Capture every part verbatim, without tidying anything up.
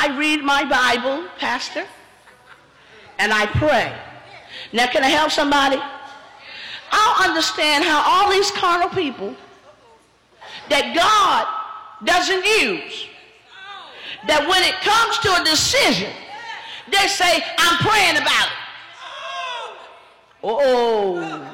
I read my Bible, Pastor, and I pray. Now, can I help somebody? I don't understand how all these carnal people that God doesn't use, that when it comes to a decision, they say, I'm praying about it. Oh.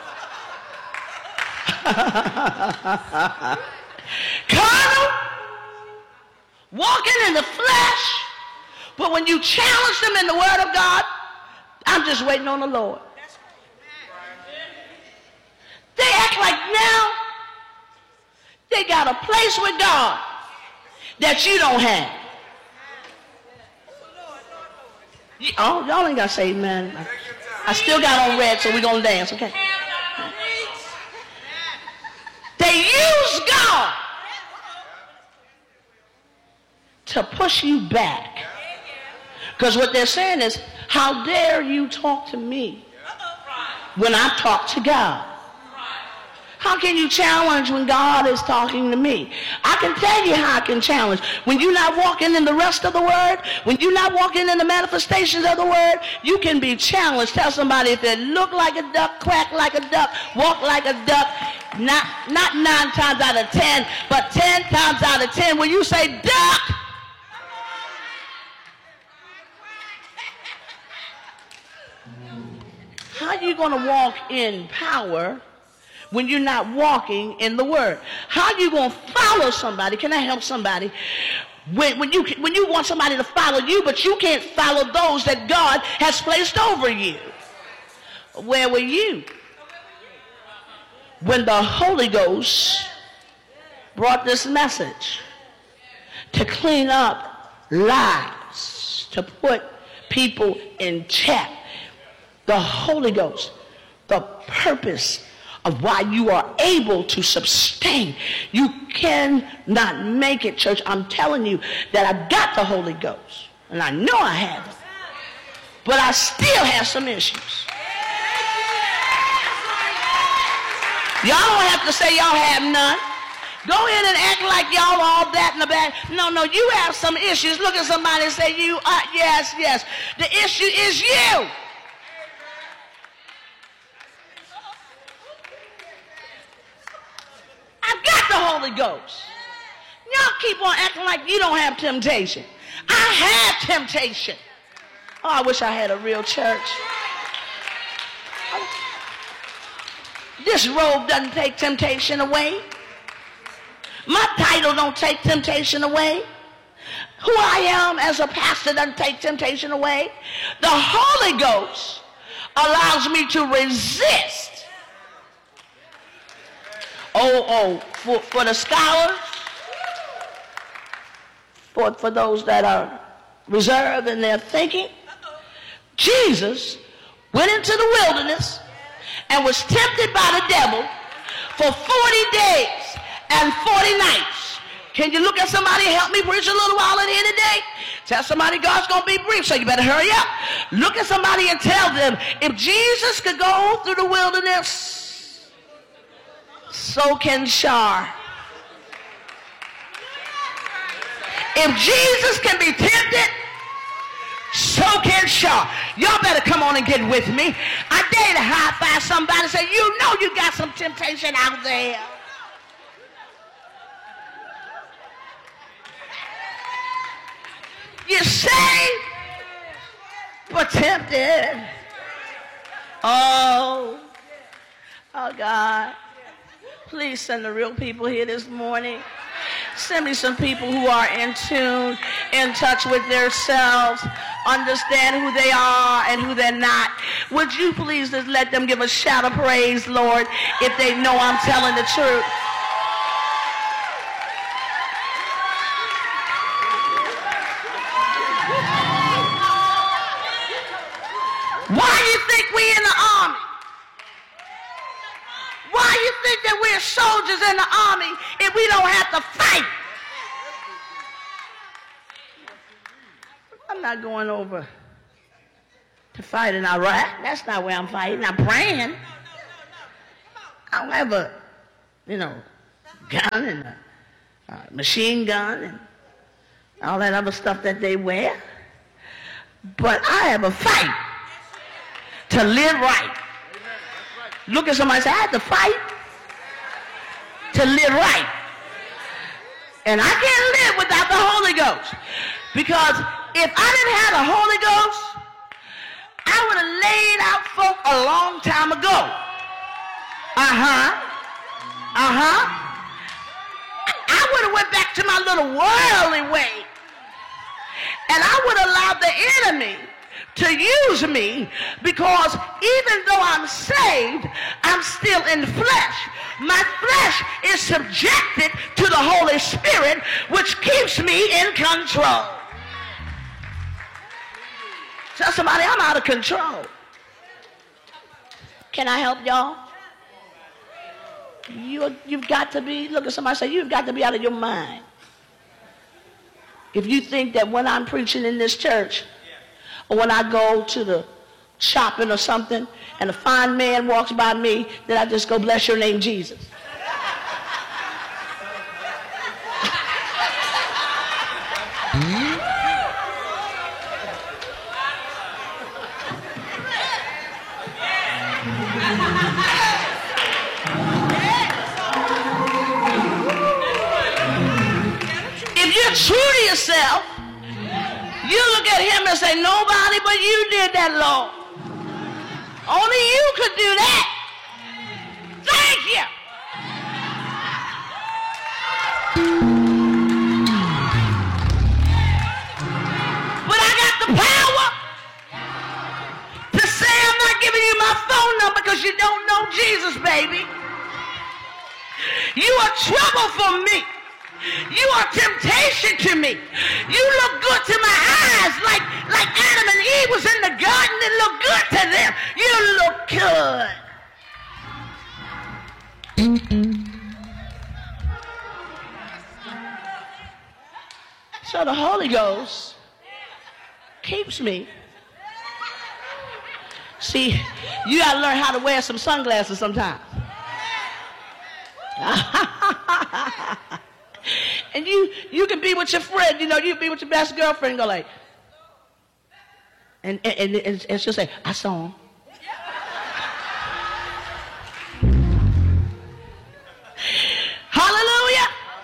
Carnal, walking in the flesh, but when you challenge them in the word of God, I'm just waiting on the Lord. They act like now they got a place with God that you don't have. Oh, y'all ain't got to say amen. I still got on red, so we're going to dance, okay? They use God to push you back. Because what they're saying is, how dare you talk to me when I talk to God? How can you challenge when God is talking to me? I can tell you how I can challenge. When you're not walking in the rest of the word, when you're not walking in the manifestations of the word, you can be challenged. Tell somebody, if they look like a duck, quack like a duck, walk like a duck, not, not nine times out of ten, but ten times out of ten, when you say duck, how are you going to walk in power when you're not walking in the word? How are you going to follow somebody? Can I help somebody? When, when, you, when you want somebody to follow you, but you can't follow those that God has placed over you. Where were you when the Holy Ghost brought this message to clean up lies, to put people in check? The Holy Ghost, the purpose of why you are able to sustain. You cannot make it, church. I'm telling you that I got the Holy Ghost, and I know I have it, but I still have some issues. Y'all don't have to say y'all have none. Go ahead and act like y'all all that in the back. No, no, you have some issues. Look at somebody and say, you are, yes, yes. The issue is you. I've got the Holy Ghost. Y'all keep on acting like you don't have temptation. I have temptation. Oh, I wish I had a real church. This robe doesn't take temptation away. My title don't take temptation away. Who I am as a pastor doesn't take temptation away. The Holy Ghost allows me to resist. Oh, oh, for, for the scholars, for, for those that are reserved in their thinking, Jesus went into the wilderness and was tempted by the devil for forty days and forty nights. Can you look at somebody and help me preach a little while in here today? Tell somebody God's going to be brief, so you better hurry up. Look at somebody and tell them, if Jesus could go through the wilderness, so can Shar. If Jesus can be tempted, so can Shar. Y'all better come on and get with me. I dare you to high five somebody and say, you know you got some temptation out there. You're saved, but tempted. Oh, oh God. Please send the real people here this morning. Send me some people who are in tune, in touch with themselves, understand who they are and who they're not. Would you please just let them give a shout of praise, Lord, if they know I'm telling the truth? Why do you think we in the army? Why do you think that we're soldiers in the army if we don't have to fight? I'm not going over to fight in Iraq. That's not where I'm fighting. I'm praying. I don't have a, you know, gun and a, a machine gun. And all that other stuff that they wear. But I have a fight to live right. Look at somebody and say, I have to fight to live right. And I can't live without the Holy Ghost. Because if I didn't have the Holy Ghost, I would have laid out folk a long time ago. Uh-huh. Uh-huh. I would have went back to my little worldly way. And I would allow the enemy to use me, because even though I'm saved, I'm still in flesh. My flesh is subjected to the Holy Spirit, which keeps me in control. Tell somebody, I'm out of control. Can I help y'all? You, you've got to be, look at somebody and say, you've got to be out of your mind. If you think that when I'm preaching in this church, or when I go to the shopping or something, and a fine man walks by me, then I just go, bless your name, Jesus. If you're true to yourself, you look at him and say, nobody but you did that, Lord. Only you could do that. Thank you. But I got the power to say I'm not giving you my phone number because you don't know Jesus, baby. You are trouble for me. You are temptation to me. You look good to my eyes, like, like Adam and Eve was in the garden. It looked good to them. You look good. So the Holy Ghost keeps me. See, you got to learn how to wear some sunglasses sometimes. And you, you can be with your friend, you know, you be with your best girlfriend and go like, and, and, and, and she'll say, I saw him. Hallelujah.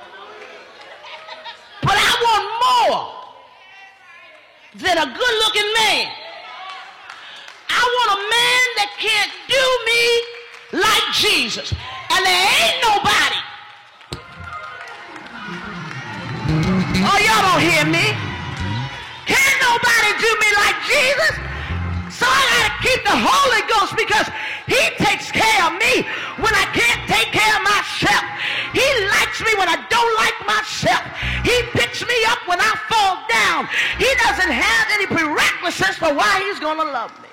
But I want more than a good-looking man. I want a man that can't do me like Jesus. And there ain't nobody. Oh, y'all don't hear me. Can't nobody do me like Jesus. So I gotta keep the Holy Ghost, because he takes care of me when I can't take care of myself. He likes me when I don't like myself. He picks me up when I fall down. He doesn't have any prerequisites for why he's gonna love me.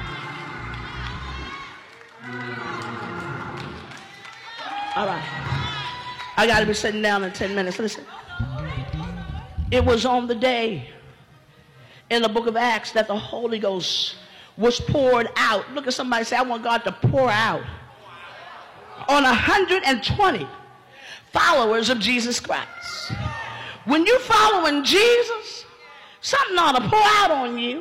All right. I gotta be sitting down in ten minutes. Listen. It was on the day in the book of Acts that the Holy Ghost was poured out. Look at somebody and say, I want God to pour out on one hundred twenty followers of Jesus Christ. When you're following Jesus, something ought to pour out on you.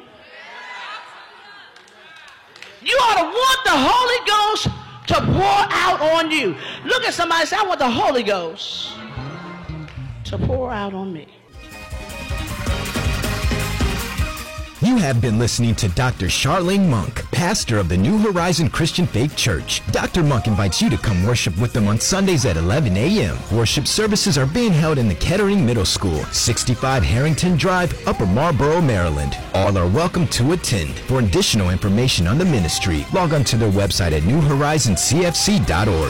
You ought to want the Holy Ghost to pour out on you. Look at somebody and say, I want the Holy Ghost to pour out on me. You have been listening to Doctor Charlene Monk, pastor of the New Horizon Christian Faith Church. Doctor Monk invites you to come worship with them on Sundays at eleven a.m. Worship services are being held in the Kettering Middle School, sixty-five Harrington Drive, Upper Marlboro, Maryland. All are welcome to attend. For additional information on the ministry, log on to their website at new horizon c f c dot org.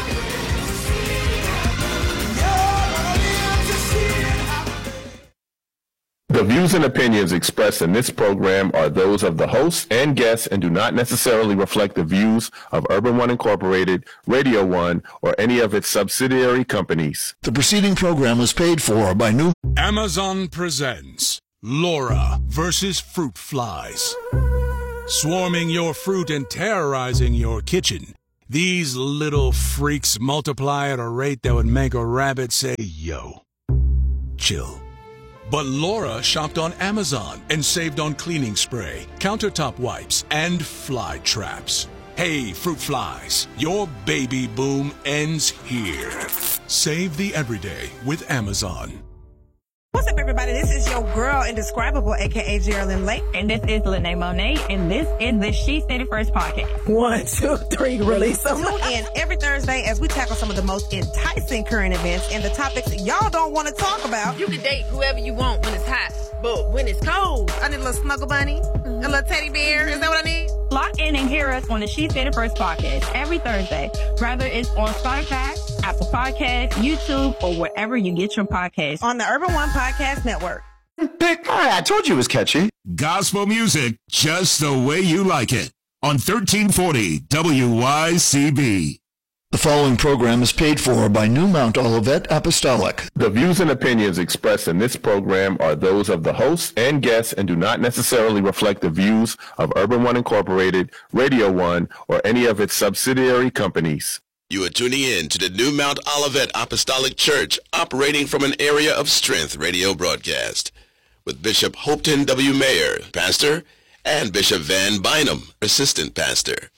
The views and opinions expressed in this program are those of the hosts and guests and do not necessarily reflect the views of Urban One Incorporated, Radio One, or any of its subsidiary companies. The preceding program was paid for by New Amazon presents Laura versus Fruit Flies. Swarming your fruit and terrorizing your kitchen, these little freaks multiply at a rate that would make a rabbit say, yo, chill. But Laura shopped on Amazon and saved on cleaning spray, countertop wipes, and fly traps. Hey, fruit flies, your baby boom ends here. Save the everyday with Amazon. What's up, everybody? This is your girl, Indescribable, a k a. Geraldine Lake. And this is Lene Monet, and this is the She Said It First podcast. One, two, three, release them. Tune in every Thursday as we tackle some of the most enticing current events and the topics that y'all don't want to talk about. You can date whoever you want when it's hot, but when it's cold, I need a little snuggle bunny, mm-hmm. a little teddy bear. Is that what I need? Lock in and hear us on the She Said It First podcast every Thursday, whether it's on Spotify, Apple Podcasts, YouTube, or wherever you get your podcasts. On the Urban One Podcast Network. Hi, I told you it was catchy. Gospel music just the way you like it on thirteen forty W Y C B. The following program is paid for by New Mount Olivet Apostolic. The views and opinions expressed in this program are those of the hosts and guests and do not necessarily reflect the views of Urban One Incorporated, Radio One, or any of its subsidiary companies. You are tuning in to the New Mount Olivet Apostolic Church, operating from an Area of Strength radio broadcast, with Bishop Hopton W. Mayer, pastor, and Bishop Van Bynum, assistant pastor.